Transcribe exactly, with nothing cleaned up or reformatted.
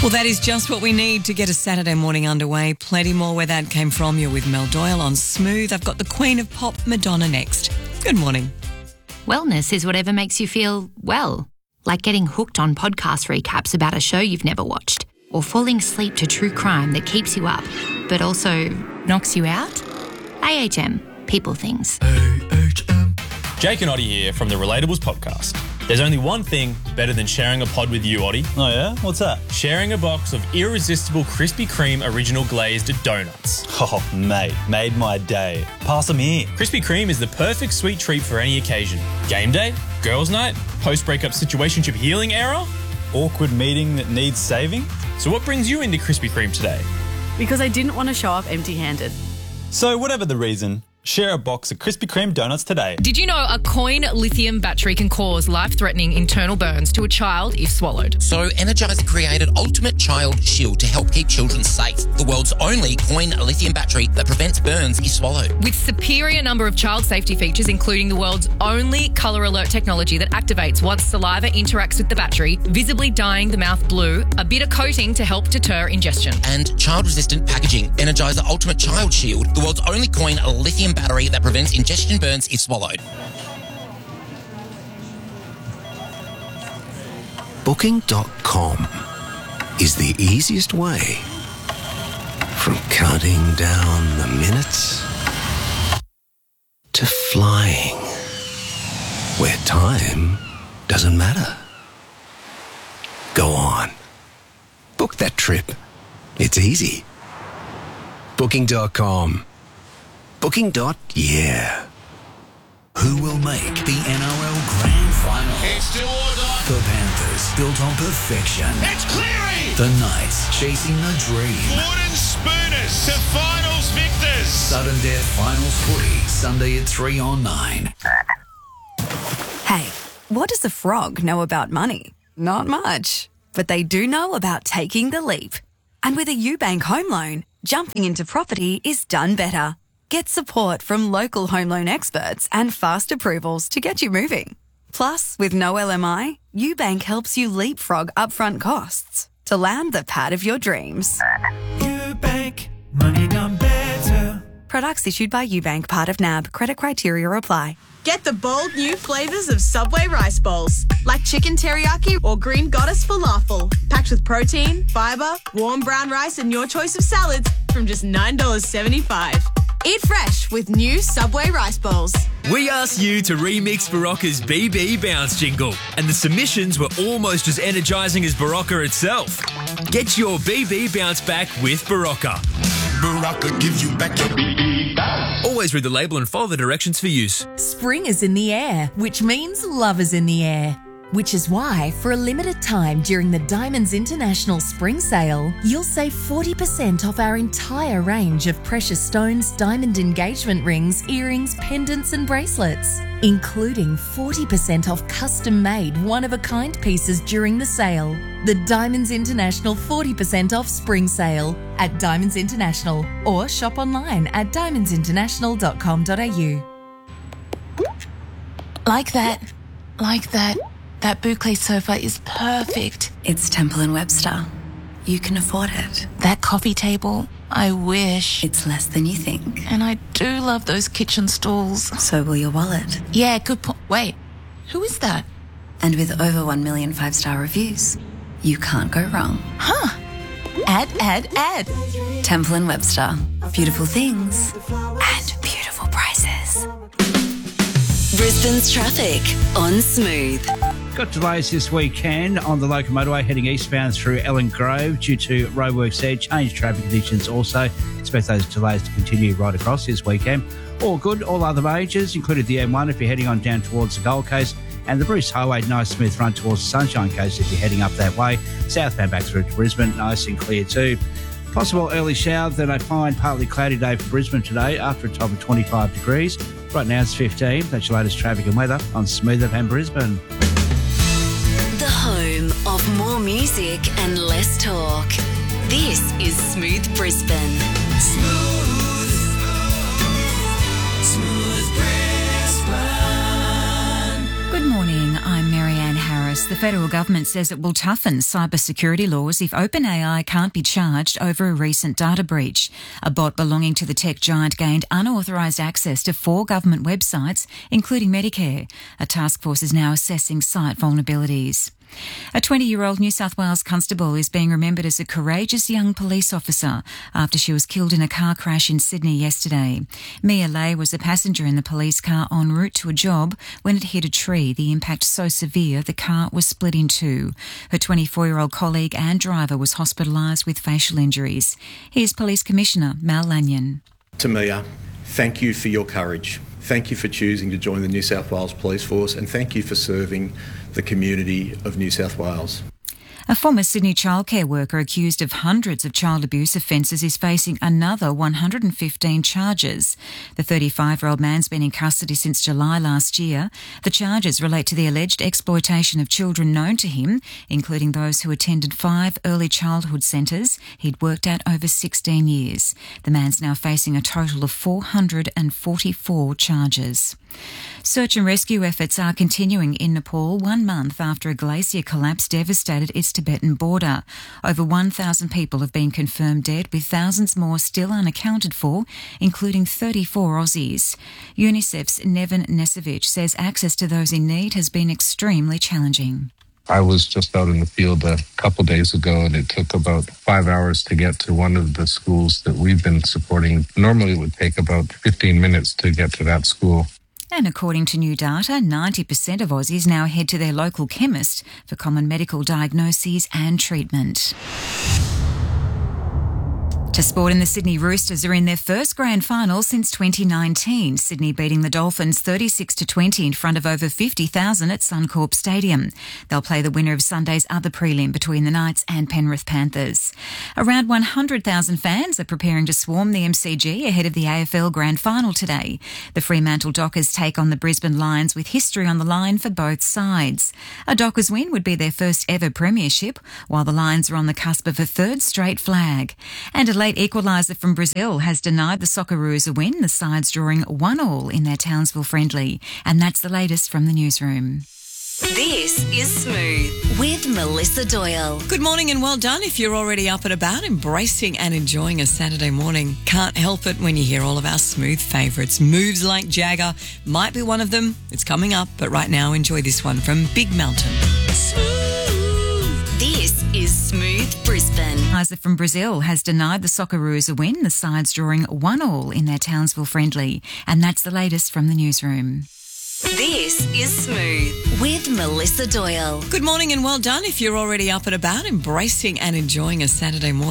Well, that is just what we need to get a Saturday morning underway. Plenty more where that came from. You're with Mel Doyle on Smooth. I've got the Queen of Pop, Madonna, next. Good morning. Wellness is whatever makes you feel well, like getting hooked on podcast recaps about a show you've never watched, or falling asleep to true crime that keeps you up, but also knocks you out. A H M, people things. A H M. Jake and Oddie here from the Relatables podcast. There's only one thing better than sharing a pod with you, Oddie. Oh yeah? What's that? Sharing a box of irresistible Krispy Kreme original glazed donuts. Oh, mate, made my day. Pass them here. Krispy Kreme is the perfect sweet treat for any occasion. Game day, girls' night, post-breakup situationship healing era. Awkward meeting that needs saving. So what brings you into Krispy Kreme today? Because I didn't want to show up empty-handed. So whatever the reason, share a box of Krispy Kreme donuts today. Did you know a coin lithium battery can cause life-threatening internal burns to a child if swallowed? So Energizer created Ultimate Child Shield to help keep children safe. The world's only coin lithium battery that prevents burns if swallowed. With superior number of child safety features, including the world's only colour alert technology that activates once saliva interacts with the battery, visibly dyeing the mouth blue, a bitter coating to help deter ingestion. And child-resistant packaging. Energizer Ultimate Child Shield, the world's only coin lithium battery that prevents ingestion burns if swallowed. Booking dot com is the easiest way from counting down the minutes to flying where time doesn't matter. Go on. Book that trip. It's easy. Booking dot com. Booking. Yeah. Who will make the N R L Grand Final? It's still order. The Panthers, built on perfection. It's Cleary. The Knights, chasing the dream. Wooden Spooners to finals victors. Sudden Death Finals footy, Sunday at three on nine. Hey, what does a frog know about money? Not much. But they do know about taking the leap. And with a UBank home loan, jumping into property is done better. Get support from local home loan experts and fast approvals to get you moving. Plus, with no L M I, UBank helps you leapfrog upfront costs to land the pad of your dreams. UBank, money done better. Products issued by UBank, part of N A B. Credit criteria apply. Get the bold new flavours of Subway rice bowls, like chicken teriyaki or green goddess falafel, packed with protein, fibre, warm brown rice and your choice of salads from just nine dollars seventy-five. Eat fresh with new Subway rice bowls. We asked you to remix Barocca's B B Bounce jingle, and the submissions were almost as energising as Barocca itself. Get your B B Bounce back with Barocca. Barocca gives you back your B B bounce. Always read the label and follow the directions for use. Spring is in the air, which means love is in the air. Which is why, for a limited time during the Diamonds International Spring Sale, you'll save forty percent off our entire range of precious stones, diamond engagement rings, earrings, pendants and bracelets, including forty percent off custom-made, one-of-a-kind pieces during the sale. The Diamonds International forty percent off Spring Sale at Diamonds International, or shop online at diamonds international dot com dot a u. Like that. Like that. That boucle sofa is perfect. It's Temple and Webster. You can afford it. That coffee table, I wish. It's less than you think. And I do love those kitchen stools. So will your wallet. Yeah, good point. Wait, who is that? And with over one million five-star reviews, you can't go wrong. Huh. Add, add, add. Temple and Webster. Beautiful things and beautiful prices. Brisbane's traffic on Smooth. Got delays this weekend on the local motorway heading eastbound through Ellen Grove due to roadworks there. Changed traffic conditions also. Expect those delays to continue right across this weekend. All good, all other majors, including the M one if you're heading on down towards the Gold Coast, and the Bruce Highway, nice smooth run towards the Sunshine Coast if you're heading up that way. Southbound back through to Brisbane, nice and clear too. Possible early shower, then I find partly cloudy day for Brisbane today after a top of twenty-five degrees. Right now it's fifteen. That's your latest traffic and weather on Smooth F M Brisbane. The home of more music and less talk. This is Smooth Brisbane. Smooth. Smooth Brisbane. Good morning, I'm Marianne Harris. Christmas, the federal government says it will toughen cybersecurity laws if OpenAI can't be charged over a recent data breach. A bot belonging to the tech giant gained unauthorised access to four government websites, including Medicare. A task force is now assessing site vulnerabilities. A twenty-year-old New South Wales constable is being remembered as a courageous young police officer after she was killed in a car crash in Sydney yesterday. Mia Lay was a passenger in the police car en route to a job when it hit a tree. The impact so severe the car was split in two. Her twenty-four-year-old colleague and driver was hospitalised with facial injuries. Here's Police Commissioner Mal Lanyon. To Mia, thank you for your courage. Thank you for choosing to join the New South Wales Police Force, and thank you for serving the community of New South Wales. A former Sydney childcare worker accused of hundreds of child abuse offences is facing another one hundred fifteen charges. The thirty-five-year-old man's been in custody since July last year. The charges relate to the alleged exploitation of children known to him, including those who attended five early childhood centres he'd worked at over sixteen years. The man's now facing a total of four hundred forty-four charges. Search and rescue efforts are continuing in Nepal one month after a glacier collapse devastated its Tibetan border. Over one thousand people have been confirmed dead, with thousands more still unaccounted for, including thirty-four Aussies. UNICEF's Nevin Nesevic says access to those in need has been extremely challenging. I was just out in the field a couple days ago, and it took about five hours to get to one of the schools that we've been supporting. Normally it would take about fifteen minutes to get to that school. And according to new data, ninety percent of Aussies now head to their local chemist for common medical diagnoses and treatment. To sport, in the Sydney Roosters are in their first grand final since twenty nineteen. Sydney beating the Dolphins thirty-six to twenty in front of over fifty thousand at Suncorp Stadium. They'll play the winner of Sunday's other prelim between the Knights and Penrith Panthers. Around one hundred thousand fans are preparing to swarm the M C G ahead of the A F L grand final today. The Fremantle Dockers take on the Brisbane Lions with history on the line for both sides. A Dockers win would be their first ever premiership, while the Lions are on the cusp of a third straight flag. And a late equaliser from Brazil has denied the Socceroos a win, the sides drawing one all in their Townsville friendly. And that's the latest from the newsroom. This is Smooth with Melissa Doyle. Good morning and well done if you're already up and about, embracing and enjoying a Saturday morning. Can't help it when you hear all of our Smooth favourites. Moves like Jagger might be one of them. It's coming up, but right now enjoy this one from Big Mountain. This is Smooth Brisbane. Isa from Brazil has denied the Socceroos a win, the sides drawing one all in their Townsville friendly. And that's the latest from the newsroom. This is Smooth with Melissa Doyle. Good morning and well done if you're already up and about, embracing and enjoying a Saturday morning.